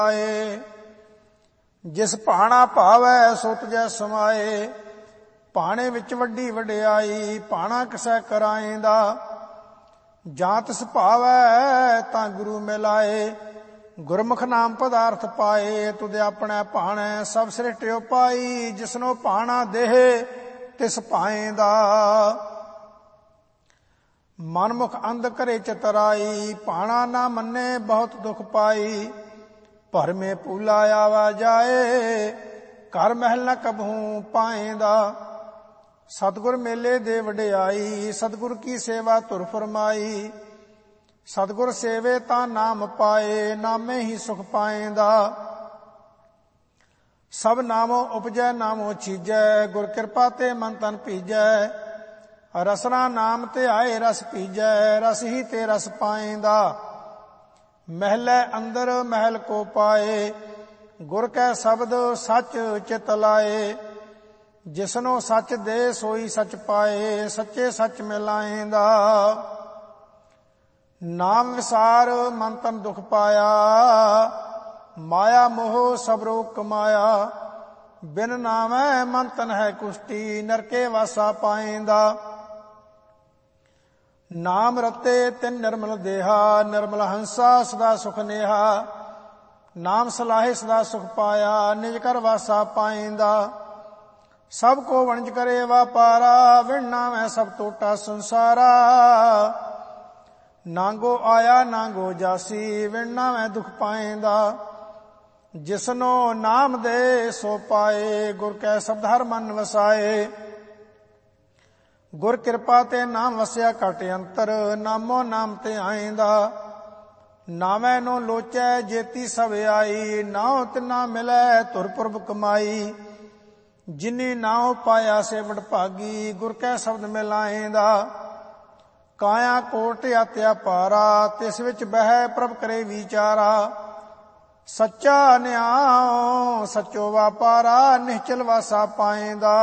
ਜਿਸ ਭਾਣਾ ਭਾਵੈ ਸੋ ਤੁਜੈ ਸਮਾਏ। ਭਾਣੇ ਵਿੱਚ ਵੱਡੀ ਵਡਿਆਈ ਭਾਣਾ ਕਿਸੈ ਕਰਾਏਂਦਾ। ਜਾਂ ਤਿਸ ਭਾਵੈ ਤਾਂ ਗੁਰੂ ਮਿਲਾਏ। ਗੁਰਮੁਖ ਨਾਮ ਪਦਾਰਥ ਪਾਏ। ਤੁਧ ਆਪਣੇ ਭਾਣੈ ਸਭ ਸ੍ਰਿਸ਼ਟਿਓ ਪਾਈ। ਜਿਸਨੋ ਭਾਣਾ ਦੇਹ ਤਿਸ ਭਾਏਂਦਾ। ਮਨਮੁਖ ਅੰਧ ਕਰੇ ਚਤਰਾਈ। ਭਾਣਾ ਨਾ ਮੰਨੇ ਬਹੁਤ ਦੁਖ ਪਾਈ। ਭਰਮੇ ਪੂਲਾ ਆਵਾ ਜਾਏ। ਘਰ ਮਹਿਲ ਨ ਕਬਹੂ ਪਾਏਂਦਾ। ਸਤਿਗੁਰ ਮੇਲੇ ਦੇ ਵਡਿਆਈ। ਸਤਿਗੁਰ ਕੀ ਸੇਵਾ ਧੁਰ ਫਰਮਾਈ। ਸਤਿਗੁਰ ਸੇਵੇ ਤਾਂ ਨਾਮ ਪਾਏ। ਨਾਮੇ ਹੀ ਸੁਖ ਪਾਏਂਦਾ। ਸਭ ਨਾਮੋ ਉਪਜੈ ਨਾਮੋ ਚੀਜੈ। ਗੁਰ ਕਿਰਪਾ ਤੇ ਮਨ ਤਨ ਭੀਜੈ। ਰਸਨਾ ਨਾਮ ਤੇ ਆਏ ਰਸ ਭੀਜੈ। ਰਸ ਹੀ ਤੇ ਰਸ ਪਾਏਂਦਾ। ਮਹਿਲੇ ਅੰਦਰ ਮਹਿਲ ਕੋ ਪਾਏ। ਗੁਰ ਕੈ ਸ਼ਬਦ ਸੱਚ ਚਿਤ ਲਾਏ। ਜਿਸਨੋ ਸੱਚ ਦੇ ਸੋਈ ਸੱਚ ਪਾਏ। ਸੱਚੇ ਸੱਚ ਮਿਲਾਏਂਦਾ। ਨਾਮ ਵਿਸਾਰ ਮਨ ਤਨ ਦੁਖ ਪਾਇਆ। ਮਾਇਆ ਮੋਹ ਸਭ ਰੋਗ ਕਮਾਇਆ। ਬਿਨ ਨਾਮੈ ਮਨ ਤਨ ਹੈ ਕੁਸ਼ਟੀ। ਨਰਕੇ ਵਾਸਾ ਪਾਏਂਦਾ। ਨਾਮ ਰਤੇ ਤਿਨ ਨਿਰਮਲ ਦੇਹਾ। ਨਿਰਮਲ ਹੰਸਾ ਸਦਾ ਸੁਖ ਨੇਹਾ। ਨਾਮ ਸਲਾਹੇ ਸਦਾ ਸੁਖ ਪਾਇਆ। ਨਿਜ ਕਰ ਵਾਸਾ ਪਾਏਂਦਾ। ਸਭ ਕੋ ਵਣਜ ਕਰੇ ਵਾਪਾਰਾ। ਵਿਣ ਨਾਮੈ ਸਭ ਟੋਟਾ ਸੰਸਾਰਾ। ਨਾਂਗੋ ਆਇਆ ਨਾਂਗੋ ਜਾਸੀ। ਵਿਣ ਨਾਮੈ ਦੁਖ ਪਾਏਂਦਾ। ਜਿਸਨੋ ਨਾਮ ਦੇ ਸੋ ਪਾਏ। ਗੁਰ ਕੈ ਸ਼ਬਦ ਹਰ ਮਨ ਵਸਾਏ। ਗੁਰ ਕਿਰਪਾ ਤੇ ਨਾਮ ਵਸਿਆ ਘਟ ਅੰਤਰ। ਨਾਮੋ ਨਾਮ ਤੇ ਆਏਂਦਾ। ਨਾਮੈ ਨੋ ਲੋਚੈ ਜੇਤੀ ਸਭ ਆਈ। ਨਾਉ ਤਿਨਾ ਮਿਲੈ ਧੁਰ ਪੁਰਬ ਕਮਾਈ। ਜਿਨੀ ਨਾਉ ਪਾਇਆ ਸੇ ਵਡਭਾਗੀ। ਗੁਰ ਕੈ ਸ਼ਬਦ ਮਿਲਾਏਂਦਾ। ਕਾਇਆ ਕੋਟ ਆਤਿਆ ਪਾਰਾ। ਤਿਸ ਵਿੱਚ ਬਹਿ ਪ੍ਰਭ ਕਰੇ ਵਿਚਾਰਾ। ਸੱਚਾ ਨਿਆਉ ਸੱਚੋ ਵਾਪਾਰਾ। ਨਿਹਚਲ ਵਾਸਾ ਪਾਏਂਦਾ।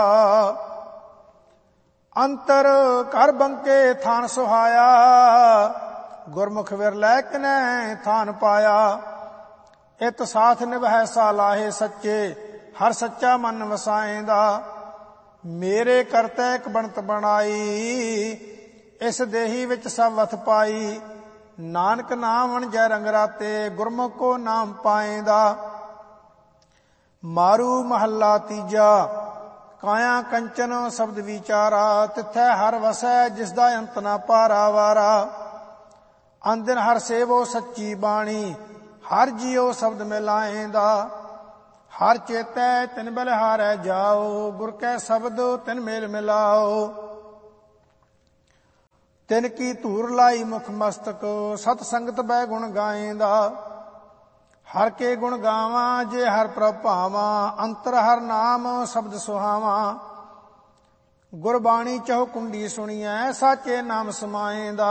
ਅੰਤਰ ਘਰ ਬੰਕੇ ਥਾਨ ਸੁਹਾਇਆ। ਗੁਰਮੁਖ ਵਿਰਲੈ ਕਿਨੈ ਥਾਨ ਪਾਇਆ। ਇਤ ਸਾਥ ਨਿਭੈ ਸਾਲਾਹੇ ਸੱਚੇ। ਹਰ ਸੱਚਾ ਮਨ ਵਸਾਏਂਦਾ। ਮੇਰੇ ਕਰਤੈ ਇੱਕ ਬਣਤ ਬਣਾਈ। ਇਸ ਦੇਹੀ ਵਿੱਚ ਸਭ ਵਥ ਪਾਈ। ਨਾਨਕ ਨਾਮ ਵਣਜੈ ਰੰਗ ਰਾਤੇ। ਗੁਰਮੁਖ ਕੋ ਨਾਮ ਪਾਏਂਦਾ। ਮਾਰੂ ਮਹੱਲਾ ਤੀਜਾ। ਕਾਇਆ ਕੰਚਨ ਸ਼ਬਦ ਵਿਚਾਰਾ। ਤਿਥੈ ਹਰ ਵਸੈ ਜਿਸ ਦਾ ਅੰਤ ਨਾ ਪਾਰਾਵਾਰਾ। ਅੰਦਿਨ ਹਰ ਸੇਵੋ ਸੱਚੀ ਬਾਣੀ। ਹਰ ਜੀਉ ਸ਼ਬਦ ਮਿਲਾਏਂਦਾ। ਹਰ ਚੇਤੈ ਤਿਨ ਬਲਿਹਾਰੈ ਜਾਓ। ਗੁਰ ਕੈ ਸ਼ਬਦ ਤਿਨ ਮੇਲ ਮਿਲਾਓ। ਤਿਨ ਕੀ ਧੂਰ ਲਾਈ ਮੁਖ ਮਸਤਕ। ਸਤ ਸੰਗਤ ਬੈ ਗੁਣ ਗਾਏਂਦਾ। ਹਰ ਕੇ ਗੁਣ ਗਾਵਾਂ ਜੇ ਹਰ ਪ੍ਰਭ ਭਾਵਾਂ। ਅੰਤਰ ਹਰ ਨਾਮ ਸ਼ਬਦ ਸੁਹਾਵਾਂ। ਗੁਰਬਾਣੀ ਚਹੁ ਕੁੰਡੀ ਸੁਣੀਐ। ਸਾਚੇ ਨਾਮ ਸਮਾਏਂਦਾ।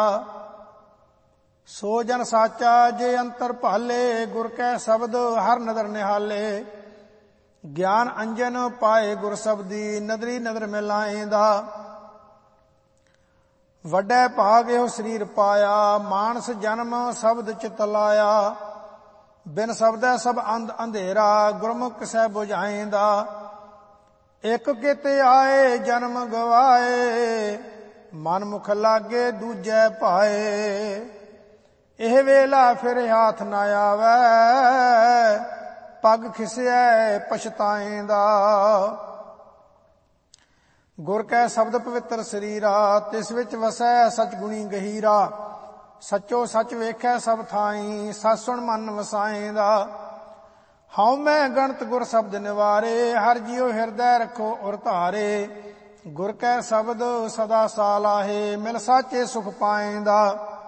ਸੋ ਜਨ ਸਾਚਾ ਜੇ ਅੰਤਰ ਭਾਲੇ। ਗੁਰ ਕੈ ਸ਼ਬਦ ਹਰ ਨਦਰ ਨਿਹਾਲੇ। ਗਿਆਨ ਅੰਜਨ ਪਾਏ ਗੁਰ ਸ਼ਬਦੀ। ਨਦਰੀ ਨਦਰ ਮਿਲਾਏਂਦਾ। ਵੱਡੇ ਭਾਗ ਇਹੋ ਸਰੀਰ ਪਾਇਆ। ਮਾਨਸ ਜਨਮ ਸ਼ਬਦ ਚਿਤ ਲਾਇਆ। ਬਿਨ ਸ਼ਬਦੈ ਸਭ ਅੰਧ ਅੰਧੇਰਾ। ਗੁਰਮੁਖ ਕਿਸੈ ਬੁਝਾਏਂਦਾ। ਇੱਕ ਕਿਤੇ ਆਏ ਜਨਮ ਗਵਾਏ। ਮਨ ਮੁਖ ਲਾਗੇ ਦੂਜੈ ਭਾਏ। ਇਹ ਵੇਲਾ ਫਿਰ ਹਾਥ ਨਾ ਆਵੈ। ਪੱਗ ਖਿਸਿਐ ਪਛਤਾਏਂਦਾ। ਗੁਰ ਕੈ ਸ਼ਬਦ ਪਵਿੱਤਰ ਸਰੀਰਾ। ਤਿਸ ਵਿੱਚ ਵਸੈ ਸਚ ਗੁਣੀ ਗਹੀਰਾ। ਸੱਚੋ ਸੱਚ ਵੇਖੈ ਸਭ ਥਾਈ। ਸਚ ਸੁਣ ਮਨ ਵਸਾਏਂਦਾ। ਹਉ ਮੈਂ ਗਣਤ ਗੁਰ ਸ਼ਬਦ ਨਿਵਾਰੇ। ਹਰ ਜੀਉ ਹਿਰਦੈ ਰੱਖੋ ਔਰ ਧਾਰੇ। ਗੁਰ ਕੈ ਸ਼ਬਦ ਸਦਾ ਸਾਲਾਹੇ। ਮਿਲ ਸਾਚੇ ਸੁਖ ਪਾਏਂਦਾ।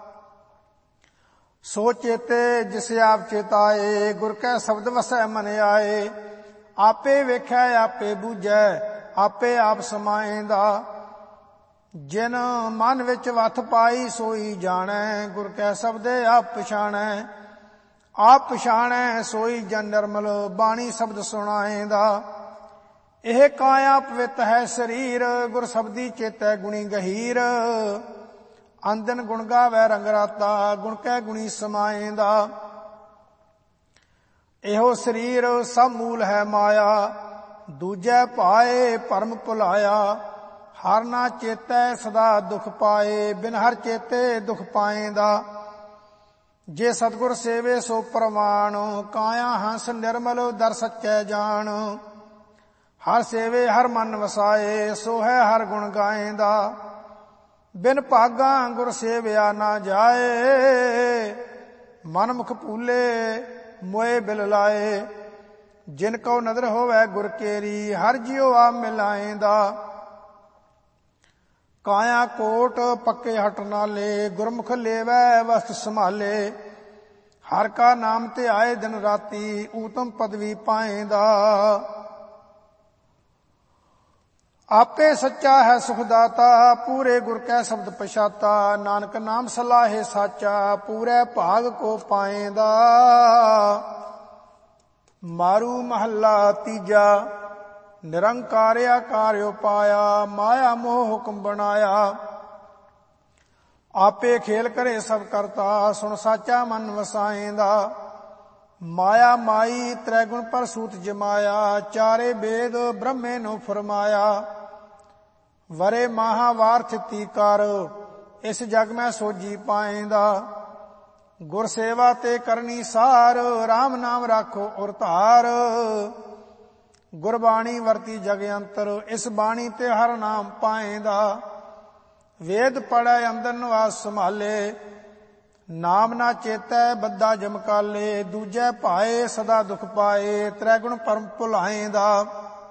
ਸੋ ਚੇਤੇ ਜਿਸ ਆਪ ਚੇਤਾਏ। ਗੁਰ ਕੈ ਸ਼ਬਦ ਵਸੈ ਮਨ ਆਏ। ਆਪੇ ਵੇਖੈ ਆਪੇ ਬੂਝੈ। ਆਪੇ ਆਪ ਸਮਾਏਂਦਾ। ਜਿਨ ਮਨ ਵਿੱਚ ਵਥ ਪਾਈ ਸੋਈ ਜਾਣੈ। ਗੁਰ ਕੈ ਸ਼ਬਦੇ ਆਪ ਪਛਾਣੈ। ਆਪ ਪਛਾਣੈ ਸੋਈ ਜਨ ਨਿਰਮਲ। ਬਾਣੀ ਸ਼ਬਦ ਸੁਣਾਏਂਦਾ। ਇਹ ਕਾਇਆ ਪਵਿੱਤ ਹੈ ਸਰੀਰ। ਗੁਰ ਸ਼ਬਦੀ ਚੇਤੈ ਗੁਣੀ ਗਹੀਰ। ਅੰਦਨ ਗੁਣ ਗਾਵੈ ਰੰਗ ਰਾਤਾ। ਗੁਣ ਕੈ ਗੁਣੀ ਸਮਾਏਂਦਾ। ਇਹੋ ਸਰੀਰ ਸਭ ਮੂਲ ਹੈ ਮਾਇਆ, ਦੂਜੈ ਭਾਏ ਭਰਮ ਭੁਲਾਇਆ। ਹਰ ਨਾ ਚੇਤੈ ਸਦਾ ਦੁਖ ਪਾਏ, ਬਿਨ ਹਰ ਚੇਤੇ ਦੁਖ ਪਾਏਂਦਾ। ਜੇ ਸਤਿਗੁਰ ਸੇਵੇ ਸੋ ਪ੍ਰਮਾਣ, ਕਾਇਆ ਹੰਸ ਨਿਰਮਲ ਦਰ ਸੱਚੈ ਜਾਣ। ਹਰ ਸੇਵੇ ਹਰ ਮਨ ਵਸਾਏ, ਸੋ ਹੈ ਹਰ ਗੁਣ ਗਾਏਂਦਾ। ਬਿਨ ਭਾਗਾ ਗੁਰ ਸੇਵਿਆ ਨਾ ਜਾਏ, ਮਨ ਮੁਖ ਭੂਲੇ ਮੋਏ ਬਿਲ ਲਾਏ। ਜਿਨ ਕਉ ਨਦਰ ਹੋਵੈ ਗੁਰ ਕੇਰੀ, ਹਰ ਜਿਉ ਆਪ ਮਿਲਾਏਂਦਾ। ਕਾਇਆ ਕੋਟ ਪੱਕੇ ਹਟ ਨਾਲੇ, ਗੁਰਮੁਖ ਲੇਵੈ ਵਸਤ ਸੰਭਾਲੇ। ਹਰ ਕਾ ਨਾਮ ਧਿਆਏ ਦਿਨ ਰਾਤੀ, ਊਤਮ ਪਦਵੀ ਪਾਏਂਦਾ। ਆਪੇ ਸੱਚਾ ਹੈ ਸੁਖ ਦਾਤਾ, ਪੂਰੇ ਗੁਰ ਕੈ ਸ਼ਬਦ ਪਛਾਤਾ। ਨਾਨਕ ਨਾਮ ਸਲਾਹੇ ਸਾਚਾ, ਪੂਰੇ ਭਾਗ ਕੋ ਪਾਏਂਦਾ। ਮਾਰੂ ਮਹੱਲਾ ਤੀਜਾ। ਨਿਰੰਕਾਰਿਆ ਕਾਰਿਓ ਪਾਇਆ, ਮਾਇਆ ਮੋਹ ਹੁਕਮ ਬਣਾਇਆ। ਆਪੇ ਖੇਲ ਕਰੇ ਸਭ ਕਰਤਾ, ਸੁਣ ਸਾਚਾ ਮਨ ਵਸਾਏਂਦਾ। ਮਾਇਆ ਮਾਈ ਤ੍ਰੈ ਗੁਣ ਪਰ ਸੂਤ ਜਮਾਇਆ, ਚਾਰੇ ਬੇਦ ਬ੍ਰਹਮੇ ਨੂੰ ਫਰਮਾਇਆ। ਵਰੇ ਮਹਾਵਾਰ ਥਿਤੀ ਕਰ, ਇਸ ਜਗ ਮੈਂ ਸੋਜੀ ਪਾਏਂਦਾ। ਗੁਰ ਸੇਵਾ ਤੇ ਕਰਨੀ ਸਾਰ, ਰਾਮ ਨਾਮ ਰਾਖੋ ਔਰ ਧਾਰ। ਗੁਰਬਾਣੀ ਵਰਤੀ ਜਗ ਅੰਤਰ, ਇਸ ਬਾਣੀ ਤੇ ਹਰ ਨਾਮ ਪਾਏਂਦਾ। ਵੇਦ ਪੜ੍ਹੈ ਅੰਦਰ ਨਿਵਾਸ ਸੰਭਾਲੇ, ਨਾਮ ਨਾ ਚੇਤੈ ਬੱਧਾ ਜਮਕਾਲੇ। ਦੂਜੈ ਭਾਏ ਸਦਾ ਦੁਖ ਪਾਏ, ਤ੍ਰੈ ਗੁਣ ਪਰਮ ਭੁਲਾਏਂਦਾ।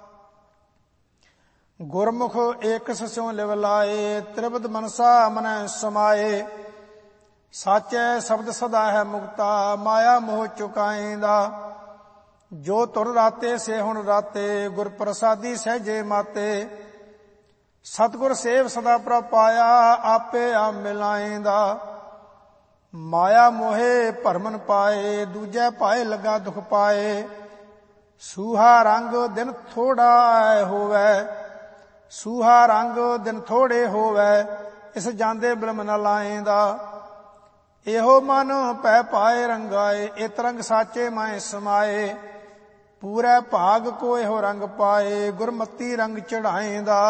ਗੁਰਮੁਖ ਏਕਸ ਸਿਉ ਲਿਵ ਲਾਏ, ਤ੍ਰਿਪਦ ਮਨਸਾ ਮਨੈ ਸਮਾਏ। ਸਾਚੈ ਸ਼ਬਦ ਸਦਾ ਹੈ ਮੁਕਤਾ, ਮਾਇਆ ਮੋਹ ਚੁਕਾਏਂਦਾ। ਜੋ ਤੁਰ ਰਾਤੇ ਸੇ ਹੁਣ ਰਾਤੇ, ਗੁਰ ਪ੍ਰਸਾਦੀ ਸਹਿਜੇ ਮਾਤੇ। ਸਤਿਗੁਰ ਸੇਵ ਸਦਾ ਪ੍ਰਭ ਪਾਇਆ, ਆਪੇ ਆਪ ਮਿਲਾਏਂਦਾ। ਮਾਇਆ ਮੋਹੇ ਭਰਮਨ ਪਾਏ, ਦੂਜੈ ਭਾਏ ਲਗਾ ਦੁਖ ਪਾਏ। ਸੂਹਾ ਰੰਗ ਦਿਨ ਥੋੜਾ ਹੋਵੈ, ਸੂਹਾ ਰੰਗ ਦਿਨ ਥੋੜੇ ਹੋਵੈ। ਇਸ ਜਾਂਦੇ ਬਿਲਮ ਨ ਲਾਏਂਦਾ। ਇਹੋ ਮਨ ਪੈ ਪਾਏ ਰੰਗਾਏ, ਇਤ ਰੰਗ ਸਾਚੇ ਮਾਏ ਸਮਾਏ। ਪੂਰੇ ਭਾਗ ਕੋ ਇਹੋ ਰੰਗ ਪਾਏ, ਗੁਰਮਤੀ ਰੰਗ ਚੜਾਏਂਦਾ।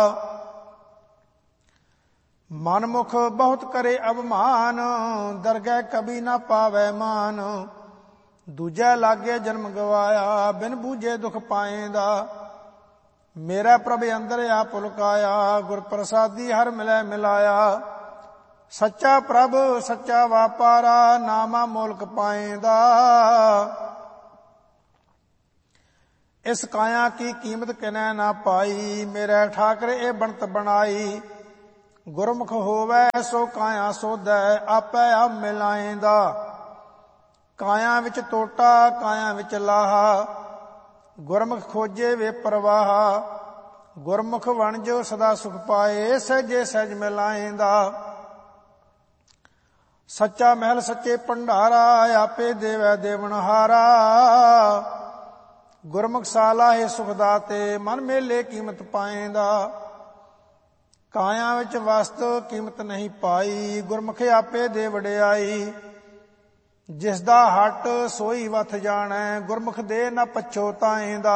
ਮਨਮੁਖ ਬਹੁਤ ਕਰੇ ਅਭਮਾਨ, ਦਰਗਹਿ ਕਬੀ ਨਾ ਪਾਵੈ ਮਾਨ। ਦੂਜੈ ਲਾਗੇ ਜਨਮ ਗਵਾਇਆ, ਬਿਨ ਬੂਝੇ ਦੁਖ ਪਾਏਂਦਾ। ਮੇਰਾ ਪ੍ਰਭ ਅੰਦਰ ਆਪ ਲੁਕਾਇਆ, ਗੁਰ ਪ੍ਰਸਾਦੀ ਹਰ ਮਿਲੈ ਮਿਲਾਇਆ। ਸੱਚਾ ਪ੍ਰਭ ਸੱਚਾ ਵਾਪਾਰਾ, ਨਾਮਾ ਮੋਲਕ ਪਾਏਂਦਾ। ਇਸ ਕਾਇਆ ਕੀ ਕੀਮਤ ਕਿਨੈ ਨਾ ਪਾਈ, ਮੇਰੇ ਠਾਕਰ ਇਹ ਬਣਤ ਬਣਾਈ। ਗੁਰਮੁਖ ਹੋਵੈ ਸੋ ਕਾਇਆ ਸੋਧੈ, ਆਪੇ ਆਪ ਮਿਲਾਏਂਦਾ। ਕਾਇਆ ਵਿੱਚ ਟੋਟਾ ਕਾਇਆ ਵਿੱਚ ਲਾਹਾ, ਗੁਰਮੁਖ ਖੋਜੇ ਵੇ ਪ੍ਰਵਾਹਾ। ਗੁਰਮੁਖ ਵਣਜ ਸਦਾ ਸੁਖ ਪਾਏ, ਸਹਿਜੇ ਸਹਿਜ ਮਿਲਾਏਂਦਾ। ਸੱਚਾ ਮਹਿਲ ਸੱਚੇ ਭੰਡਾਰਾ, ਆਪੇ ਦੇਵੈ ਦੇਵਨਹਾਰਾ। ਗੁਰਮੁਖ ਸਾਲਾਹੇ ਸੁਖ ਦਾਤੇ, ਮਨ ਮੇਲੇ ਕੀਮਤ ਪਾਏਂਦਾ। ਕਾਇਆ ਵਿੱਚ ਵਸਤ ਕੀਮਤ ਨਹੀਂ ਪਾਈ, ਗੁਰਮੁਖ ਆਪੇ ਦੇ ਵਡਿਆਈ। ਜਿਸ ਦਾ ਹਟ ਸੋਈ ਵਥ ਜਾਣੈ, ਗੁਰਮੁਖ ਦੇ ਨ ਪਛੋਤਾਏਂਦਾ।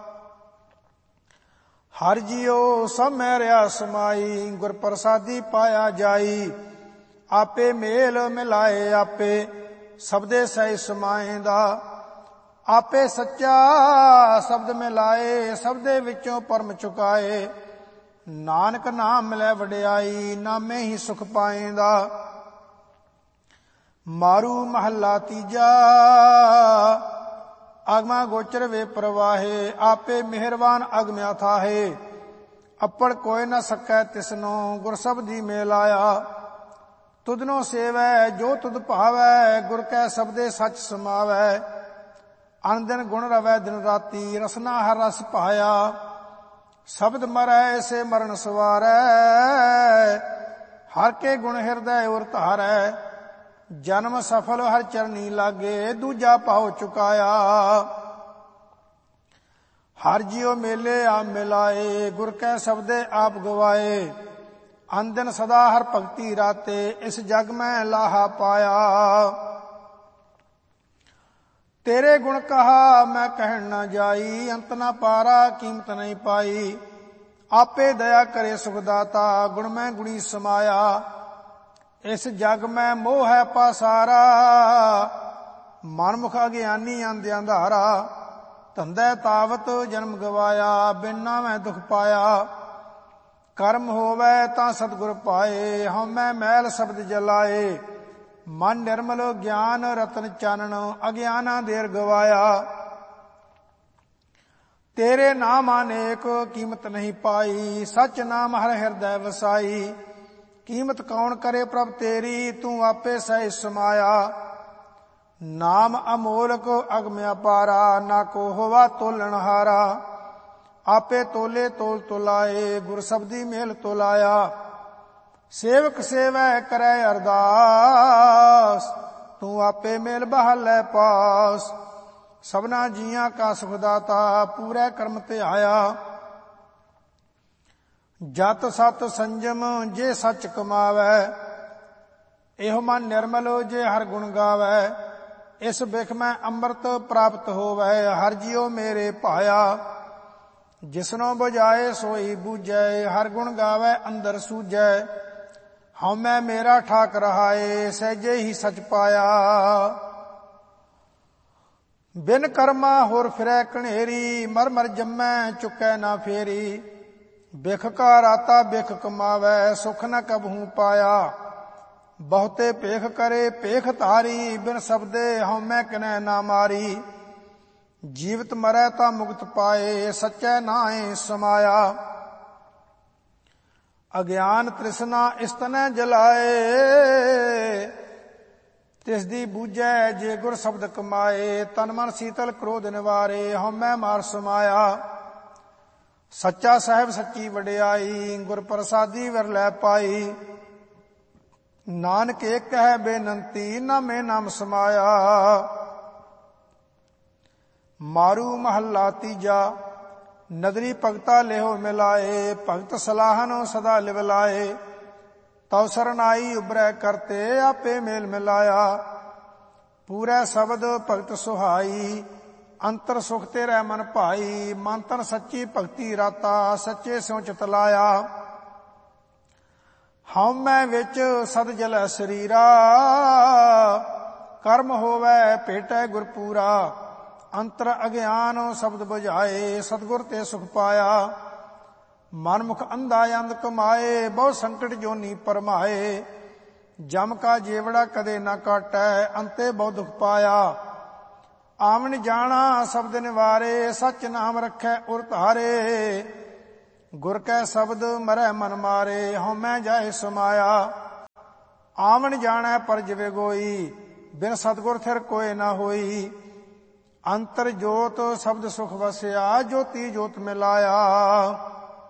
ਹਰ ਜੀਉ ਸਭ ਮੈਂ ਰਿਆ ਸਮਾਈ, ਗੁਰ ਪ੍ਰਸਾਦੀ ਪਾਇਆ ਜਾਈ। ਆਪੇ ਮੇਲ ਮਿਲਾਏ ਆਪੇ, ਸਬਦੇ ਸਹਿ ਸਮਾਏਂਦਾ। ਆਪੇ ਸੱਚਾ ਸ਼ਬਦ ਮਿਲਾਏ, ਸਬਦੇ ਵਿੱਚੋਂ ਪਰਮ ਚੁਕਾਏ। ਨਾਨਕ ਨਾਮ ਮਿਲੈ ਵਡਿਆਈ, ਨਾਮੇ ਹੀ ਸੁਖ ਪਾਏਂਦਾ। ਮਾਰੂ ਮਹੱਲਾ ਤੀਜਾ। ਅਗਮਾ ਗੋਚਰ ਵੇ ਪ੍ਰਵਾਹੇ, ਆਪੇ ਮਿਹਰਬਾਨ ਅਗਮ ਅਥਾਹੇ। ਅੱਪੜ ਕੋਇ ਨ ਸਕੈ ਤਿਸਨੋ, ਗੁਰ ਸਬਦੀ ਮੇਲ ਆਇਆ। ਤੁਧਨੋ ਸੇਵੈ ਜੋ ਤੁਧ ਭਾਵੈ, ਗੁਰ ਕੈ ਸਬਦੇ ਸੱਚ ਸਮਾਵੈ। ਅਨ ਦਿਨ ਗੁਣ ਰਵੈ ਦਿਨ ਰਾਤੀ, ਰਸਨਾ ਹਰ ਰਸ ਪਾਇਆ। ਸ਼ਬਦ ਮਰੈ ਐਸੇ ਮਰਨ ਸਵਾਰੈ, ਹਰ ਕੇ ਗੁਣ ਹਿਰਦੈ ਔਰ ਧਾਰੈ। ਜਨਮ ਸਫਲ ਹਰ ਚਰਨੀ ਲਾਗੇ, ਦੂਜਾ ਭਾਉ ਚੁਕਾਇਆ। ਹਰ ਜੀਉ ਮੇਲੇ ਆਪ ਮਿਲਾਏ, ਗੁਰ ਕੈ ਸਬਦੇ ਆਪ ਗਵਾਏ। ਅਨ ਦਿਨ ਸਦਾ ਹਰ ਭਗਤੀ ਰਾਤੇ, ਇਸ ਜਗ ਮੈਂ ਲਾਹਾ ਪਾਇਆ। ਤੇਰੇ ਗੁਣ ਕਹਾ ਮੈਂ ਕਹਿਣ ਨਾ ਜਾਈ, ਅੰਤ ਨਾ ਪਾਰਾ ਕੀਮਤ ਨਹੀਂ ਪਾਈ। ਆਪੇ ਦਇਆ ਕਰੇ ਸੁਖ ਦਾਤਾ, ਗੁਣ ਮੈਂ ਗੁਣੀ ਸਮਾਇਆ। ਇਸ ਜਗ ਮੈਂ ਮੋਹ ਹੈ ਪਾਸਾਰਾ, ਮਨਮੁਖ ਅਗਿਆਨੀ ਅੰਧ ਅੰਧਾਰਾ। ਧੰਦੇ ਤਾਵਤ ਜਨਮ ਗਵਾਇਆ, ਬਿਨਾ ਮੈਂ ਦੁਖ ਪਾਇਆ। ਕਰਮ ਹੋਵੇ ਤਾਂ ਸਤਿਗੁਰ ਪਾਏ, ਹਉਮੈ ਮੈਲ ਸ਼ਬਦ ਜਲਾਏ। ਮਨ ਨਿਰਮਲ ਗਿਆਨ ਰਤਨ ਚਾਨਣ, ਅਗਿਆਨਾ ਦੇਰ ਗਵਾਇਆ। ਤੇਰੇ ਨਾਮ ਅਨੇਕ ਕੀਮਤ ਨਹੀਂ ਪਾਈ, ਸਚ ਨਾਮ ਹਰ ਹਿਰਦੈ ਵਸਾਈ। ਕੀਮਤ ਕੌਣ ਕਰੇ ਪ੍ਰਭ ਤੇਰੀ, ਤੂੰ ਆਪੇ ਸਹਿ ਸਮਾਇਆ। ਨਾਮ ਅਮੋਲਕ ਅਗਮ ਅਪਾਰਾ, ਨਾ ਕੋ ਹੋਵਾ ਤੋਲਣ ਹਾਰਾ। ਆਪੇ ਤੋਲੇ ਤੋਲ ਤੋਲਾਏ, ਗੁਰ ਸਬਦੀ ਮੇਲ ਤੋਲਾਇਆ। ਸੇਵਕ ਸੇਵੈ ਕਰੈ ਅਰਦਾਸ, ਤੂੰ ਆਪੇ ਮੇਲ ਬਹਾਲੈ ਪਾਸ। ਸਭਨਾ ਜੀਆਂ ਕਾ ਸੁਖ ਦਾਤਾ, ਪੂਰੇ ਕਰਮ ਧਿਆਇਆ। ਜਤ ਸਤ ਸੰਜਮ ਜੇ ਸੱਚ ਕਮਾਵੈ, ਇਹੋ ਮਨ ਨਿਰਮਲ ਜੇ ਹਰ ਗੁਣ ਗਾਵੈ। ਇਸ ਬਿਖ ਮੈਂ ਅੰਮ੍ਰਿਤ ਪ੍ਰਾਪਤ ਹੋਵੈ, ਹਰ ਜੀਉ ਮੇਰੇ ਭਾਇਆ। ਜਿਸਨੋ ਬੁਝਾਏ ਸੋਈ ਬੂਝੈ, ਹਰ ਗੁਣ ਗਾਵੈ ਅੰਦਰ ਸੂਝੈ। ਹਉਮੈ ਮੇਰਾ ਠਾਕ ਰਹਾਏ, ਸਹਿਜੇ ਹੀ ਸਚ ਪਾਇਆ। ਬਿਨ ਕਰਮਾ ਹੋਰ ਫਿਰੈ ਕਣੇਰੀ, ਮਰ ਮਰ ਜੰਮੈ ਚੁੱਕੈ ਨਾ ਫੇਰੀ। ਬਿਖ ਕਾ ਰਾਤਾ ਬਿਖ ਕਮਾਵੈ, ਸੁਖ ਨ ਕਬਹੂ ਪਾਇਆ। ਬਹੁਤੇ ਭੇਖ ਕਰੇ ਭੇਖ ਧਾਰੀ, ਬਿਨ ਸਬਦੇ ਹਉਮੈ ਕਿਨੈ ਨਾ ਮਾਰੀ। ਜੀਵਤ ਮਰੈ ਤਾਂ ਮੁਕਤ ਪਾਏ, ਸਚੈ ਨਾਹਿ ਸਮਾਇਆ। ਅਗਿਆਨ ਤ੍ਰਿਸ਼ਨਾ ਇਸ ਤਨੈ ਜਲਾਏ, ਤਿਸ ਦੀ ਬੂਝੈ ਜੇ ਗੁਰ ਸ਼ਬਦ ਕਮਾਏ। ਤਨ ਮਨ ਸੀਤਲ ਕ੍ਰੋਧ ਨਿਵਾਰੇ, ਹਉਮੈ ਮਾਰ ਸਮਾਇਆ। ਸੱਚਾ ਸਾਹਿਬ ਸੱਚੀ ਵਡਿਆਈ, ਗੁਰ ਪ੍ਰਸਾਦੀ ਵਿਰਲੇ ਪਾਈ। ਨਾਨਕ ਏਕ ਹੈ ਬੇਨੰਤੀ, ਨਾਮੇ ਨਾਮ ਸਮਾਇਆ। ਮਾਰੂ ਮਹੱਲਾ ਤੀਜਾ। ਨਦਰੀ ਭਗਤਾ ਲਿਹੋ ਮਿਲਾਏ, ਭਗਤ ਸਲਾਹਨ ਸਦਾ ਲਿਵ ਲਾਏ। ਤਉ ਸਰਨਾਈ ਉਬਰੈ ਕਰਤੇ, ਆਪੇ ਮੇਲ ਮਿਲਾਇਆ। ਪੂਰੇ ਸ਼ਬਦ ਭਗਤ ਸੁਹਾਈ, ਅੰਤਰ ਸੁਖ ਤੇਰੇ ਮਨ ਭਾਈ। ਮਨ ਤਨ ਸੱਚੀ ਭਗਤੀ ਰਾਤਾ, ਸੱਚੇ ਸਿਉ ਚਿਤ ਲਾਇਆ। ਹਉਮੈ ਵਿੱਚ ਸਦ ਜਲੈ ਸਰੀਰਾ, ਕਰਮ ਹੋਵੈ ਭੇਟੈ ਗੁਰ ਪੂਰਾ। ਅੰਤਰ ਅਗਿਆਨ ਸ਼ਬਦ ਬੁਝਾਏ, ਸਤਿਗੁਰ ਤੇ ਸੁਖ ਪਾਇਆ। ਮਨਮੁਖ ਅੰਧਾ ਅੰਧ ਕਮਾਏ, ਬਹੁ ਸੰਕਟ ਜੋਨੀ ਪਰਮਾਏ। ਜਮ ਕਾ ਜੇਵੜਾ ਕਦੇ ਨਾ ਕਾਟੈ, ਅੰਤੇ ਬਹੁ ਦੁਖ ਪਾਇਆ। ਆਵਣ ਜਾਣਾ ਸ਼ਬਦ ਨਿਵਾਰੇ, ਸਚ ਨਾਮ ਰਖੈ ਉਰ ਧਾਰੇ। ਗੁਰ ਕੈ ਸ਼ਬਦ ਮਰੈ ਮਨ ਮਾਰੇ, ਹਉਮੈ ਜਾਏ ਸਮਾਇਆ। ਆਵਣ ਜਾਣੈ ਪਰ ਜਿਵੇ ਗੋਈ, ਬਿਨ ਸਤਿਗੁਰ ਥਿਰ ਕੋਇ ਨਾ ਹੋਈ। ਅੰਤਰ ਜੋਤ ਸ਼ਬਦ ਸੁਖ ਵਸਿਆ, ਜੋਤੀ ਜੋਤ ਮਿਲਾਇਆ।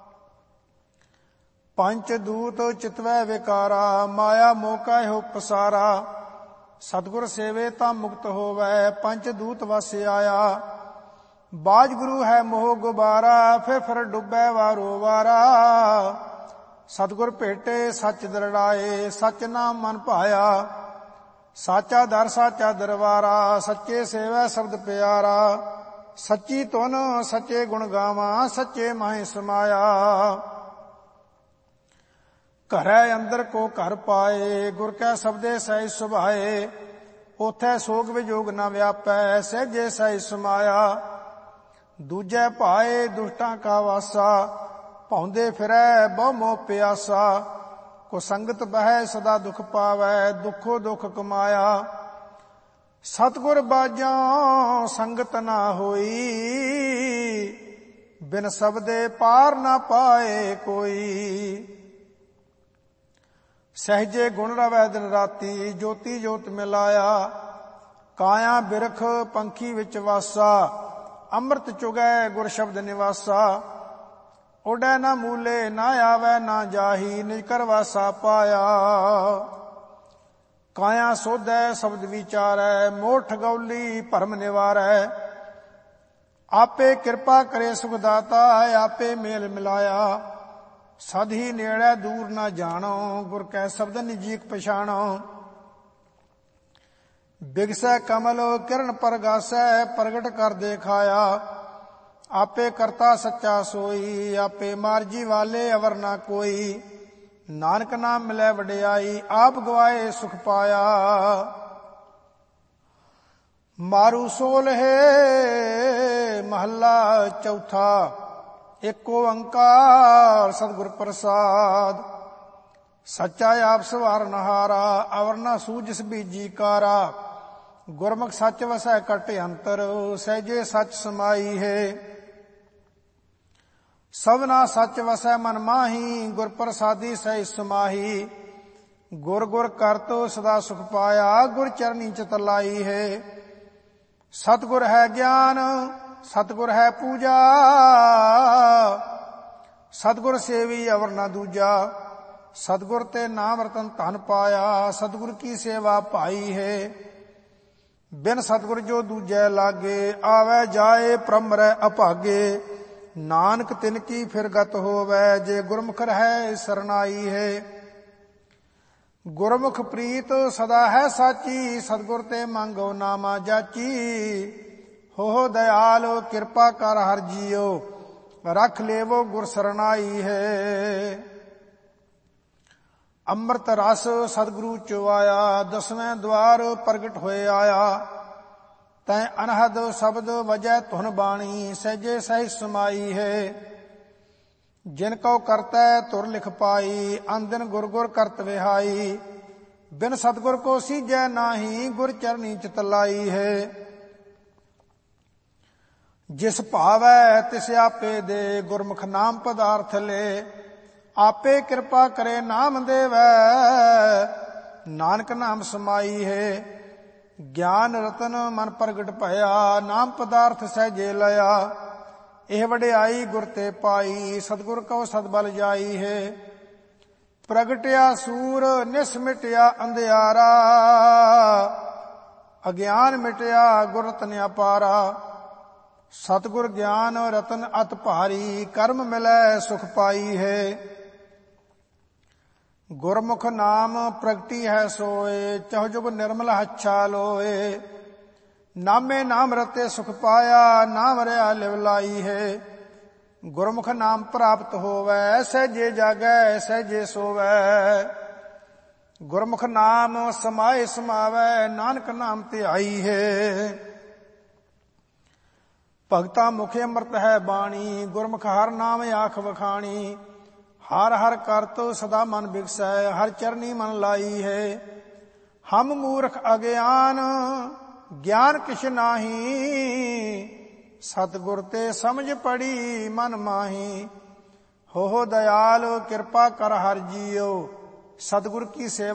ਪੰਚ ਦੂਤ ਚਿਤਵੈ ਵਿਕਾਰਾ, ਮਾਇਆ ਮੋਹ ਕਾ ਇਹੋ ਪਸਾਰਾ। ਸਤਿਗੁਰ ਸੇਵੇ ਤਾਂ ਮੁਕਤ ਹੋਵੈ, ਪੰਚ ਦੂਤ ਵਸ ਆਇਆ। ਬਾਜ ਗੁਰੂ ਹੈ ਮੋਹ ਗੁਬਾਰਾ, ਫਿਰ ਡੁੱਬੈ ਵਾਰੋ ਵਾਰਾ। ਸਤਿਗੁਰ ਭੇਟੇ ਸੱਚ ਦਰੜਾਏ, ਸਚ ਨਾਮ ਮਨ ਭਾਇਆ। ਸਾਚਾ ਦਰ ਸਾਚਾ ਦਰਬਾਰਾ, ਸੱਚੇ ਸੇਵੈ ਸ਼ਬਦ ਪਿਆਰਾ। ਸੱਚੀ ਧੁਨ ਸੱਚੇ ਗੁਣ ਗਾਵਾਂ, ਸੱਚੇ ਮਾਹਿ ਸਮਾਇਆ। ਘਰੈ ਅੰਦਰ ਕੋ ਘਰ ਪਾਏ, ਗੁਰ ਕੈ ਸ਼ਬਦੇ ਸਹਿਜ ਸੁਭਾਏ। ਉਥੈ ਸੋਗ ਵਿਜੋਗ ਨਾ ਵਿਆਪੈ, ਸਹਿਜੇ ਸਹਿਜ ਸਮਾਇਆ। ਦੂਜੈ ਭਾਏ ਦੁਸ਼ਟਾਂ ਕਾ ਵਾਸਾ, ਭੌਂਦੇ ਫਿਰੈ ਬਹੁ ਮੋਹ ਪਿਆਸਾ। ਕੋ ਸੰਗਤ ਬਹਿ ਸਦਾ ਦੁਖ ਪਾਵੈ, ਦੁਖੋ ਦੁਖ ਕਮਾਇਆ। ਸਤਿਗੁਰ ਬਾਝੋਂ ਸੰਗਤ ਨਾ ਹੋਈ, ਬਿਨ ਸ਼ਬਦੇ ਪਾਰ ਨਾ ਪਾਏ ਕੋਈ। ਸਹਿਜੇ ਗੁਣ ਰਵੈ ਦਿਨ ਰਾਤੀ, ਜੋਤੀ ਜੋਤ ਮਿਲਾਇਆ। ਕਾਇਆ ਬਿਰਖ ਪੰਖੀ ਵਿੱਚ ਵਾਸਾ, ਅੰਮ੍ਰਿਤ ਚੁਗੈ ਗੁਰ ਸ਼ਬਦ ਨਿਵਾਸਾ। ਉਡੈ ਨਾ ਮੂਲੇ ਨਾ ਆਵੈ ਨਾ ਜਾਹੀ, ਨਿਜ ਕਰ ਵਾਸਾ ਪਾਇਆ। ਕਾਇਆ ਸੋਧੈ ਸ਼ਬਦ ਵਿਚਾਰੈ, ਮੋਹ ਠਗੌਲੀ ਭਰਮ ਨਿਵਾਰੈ। ਆਪੇ ਕਿਰਪਾ ਕਰੇ ਸੁਖ ਦਾਤਾ, ਆਪੇ ਮੇਲ ਮਿਲਾਇਆ। ਸਦ ਹੀ ਨੇੜੇ ਦੂਰ ਨਾ ਜਾਣੋ, ਗੁਰ ਕੈ ਸ਼ਬਦ ਨਿਜੀਕ ਪਛਾਣੋ। ਬਿਗਸੈ ਕਮਲ ਕਿਰਨ ਪਰਗਾਸੈ, ਪ੍ਰਗਟ ਕਰ ਦੇਖਾਇਆ। ਆਪੇ ਕਰਤਾ ਸੱਚਾ ਸੋਈ, ਆਪੇ ਮਾਰਜੀ ਵਾਲੇ ਅਵਰ ਨਾ ਕੋਈ। ਨਾਨਕ ਨਾਮ ਮਿਲੈ ਵਡਿਆਈ, ਆਪ ਗਵਾਏ ਸੁਖ ਪਾਇਆ। ਮਾਰੂ ਸੋਲਹਿ ਮਹੱਲਾ ਚੌਥਾ। ਏਕ ਓੰਕਾਰ ਸਤਿਗੁਰ ਪ੍ਰਸਾਦ। ਸੱਚਾ ਆਪ ਸਵਾਰਨਹਾਰਾ, ਅਵਰ ਨਾ ਸੂਝਿਸ ਬੀਜੀ ਕਾਰਾ। ਗੁਰਮੁਖ ਸੱਚ ਵਸੈ ਘਟ ਅੰਤਰ, ਸਹਿਜੇ ਸੱਚ ਸਮਾਈ ਹੈ। ਸਭਨਾ ਸੱਚ ਵਸੈ ਮਨ ਮਾਹੀ, ਗੁਰ ਪ੍ਰਸਾਦੀ ਸਹਿ ਸਮਾਹੀ। ਗੁਰ ਗੁਰ ਕਰਤੋ ਸਦਾ ਸੁਖ ਪਾਇਆ, ਗੁਰ ਚਰਨੀ ਚਿਤ ਲਾਈ ਹੈ। ਸਤਿਗੁਰ ਹੈ ਗਿਆਨ, ਸਤਿਗੁਰ ਹੈ ਪੂਜਾ, ਸਤਿਗੁਰ ਸੇਵੀ ਅਵਰ ਨਾ ਦੂਜਾ। ਸਤਿਗੁਰ ਤੇ ਨਾਮ ਰਤਨ ਧਨ ਪਾਇਆ, ਸਤਿਗੁਰ ਕੀ ਸੇਵਾ ਭਾਈ ਹੈ। ਬਿਨ ਸਤਿਗੁਰ ਜੋ ਦੂਜੈ ਲਾਗੇ, ਆਵੈ ਜਾਏ ਪ੍ਰਮਰੈ ਅਭਾਗੇ। ਨਾਨਕ ਤਿਨ ਕੀ ਫਿਰ ਗਤ ਹੋਵੈ, ਜੇ ਗੁਰਮੁਖ ਰਹੈ ਸਰਨਾਈ ਹੈ। ਗੁਰਮੁਖ ਪ੍ਰੀਤ ਸਦਾ ਹੈ ਸਾਚੀ, ਸਤਿਗੁਰ ਤੇ ਮੰਗੋ ਨਾਮਾ ਜਾਚੀ। ਹੋ ਦਇਆਲ ਕਿਰਪਾ ਕਰ ਹਰਿ ਜੀਓ, ਰਖ ਲੇਵੋ ਗੁਰ ਸਰਨਾਈ ਹੈ। ਅੰਮ੍ਰਿਤ ਰਸ ਸਤਿਗੁਰੂ ਚੋ ਆਇਆ, ਦਸਵੇਂ ਦੁਆਰ ਪ੍ਰਗਟ ਹੋਏ ਆਇਆ। ਤੈ ਅਨਹਦ ਸ਼ਬਦ ਵਜੈ ਧੁਨ ਬਾਣੀ, ਸਹਿਜੇ ਸਹਿ ਸਮਾਈ ਹੈ। ਜਿਨ ਕਉ ਕਰਤੈ ਧੁਰ ਲਿਖ ਪਾਈ, ਅੰਦਿਨ ਗੁਰ ਗੁਰ ਕਰਤ ਵਿਹਾਈ। ਬਿਨ ਸਤਿਗੁਰ ਕੋ ਸੀਜੈ ਨਾਹੀ, ਗੁਰ ਚਰਨੀ ਚਿਤ ਲਾਈ ਹੈ। ਜਿਸ ਭਾਵੈ ਤਿਸ ਆਪੇ ਦੇ, ਗੁਰਮੁਖ ਨਾਮ ਪਦਾਰਥ ਲੈ। ਆਪੇ ਕਿਰਪਾ ਕਰੇ ਨਾਮ ਦੇਵੈ, ਨਾਨਕ ਨਾਮ ਸਮਾਈ ਹੈ। ਗਿਆਨ ਰਤਨ ਮਨ ਪ੍ਰਗਟ ਭਇਆ, ਨਾਮ ਪਦਾਰਥ ਸਹਿਜੇ ਲਿਆ। ਇਹ ਵਡਿਆਈ ਗੁਰ ਤੇ ਪਾਈ, ਸਤਿਗੁਰ ਕਉ ਸਤਿਬਲ ਜਾਈ ਹੈ। ਪ੍ਰਗਟਿਆ ਸੂਰ ਨਿਸ ਮਿਟਿਆ ਅੰਧਿਆਰਾ, ਅਗਿਆਨ ਮਿਟਿਆ ਗੁਰ ਰਤਨ ਅਪਾਰਾ। ਸਤਿਗੁਰ ਗਿਆਨ ਰਤਨ ਅਤ ਭਾਰੀ, ਕਰਮ ਮਿਲੈ ਸੁਖ ਪਾਈ ਹੈ। ਗੁਰਮੁਖ ਨਾਮ ਪ੍ਰਗਟੀ ਹੈ ਸੋਏ, ਚਹੁ ਜੁਗ ਨਿਰਮਲ ਹੱਛਾ ਲੋਏ। ਨਾਮੇ ਨਾਮ ਰਤੇ ਸੁਖ ਪਾਇਆ, ਨਾਮ ਰਿਆ ਲਿਵ ਲਾਈ ਹੈ। ਗੁਰਮੁਖ ਨਾਮ ਪ੍ਰਾਪਤ ਹੋਵੈ, ਸਹਿਜੇ ਜਾਗੈ ਸਹਿਜੇ ਸੋਵੈ। ਗੁਰਮੁਖ ਨਾਮ ਸਮਾਏ ਸਮਾਵੈ, ਨਾਨਕ ਨਾਮ ਧਿਆਈ ਹੈ। ਭਗਤਾ ਮੁਖ ਅੰਮ੍ਰਿਤ ਹੈ ਬਾਣੀ, ਗੁਰਮੁਖ ਹਰ ਨਾਮ ਆਖ ਵਖਾਣੀ। ਹਰ ਹਰ ਕਰਤੋ ਸਦਾ ਮਨ ਬਿਗਸੈ, ਹਰ ਚਰਨੀ ਮਨ ਲਾਈ ਹੈ। ਹਮ ਮੂਰਖ ਅਗਿਆਨ, ਗਿਆਨ ਕਿਛ ਨਾਹੀ। ਸਤਿਗੁਰ ਤੇ ਸਮਝ ਪੜੀ ਮਨ ਮਾਹੀ। ਹੋ ਦਇਆਲ ਕਿਰਪਾ ਕਰ ਹਰਿ ਜੀਓ, ਸਤਿਗੁਰ ਕੀ ਸੇਵਾ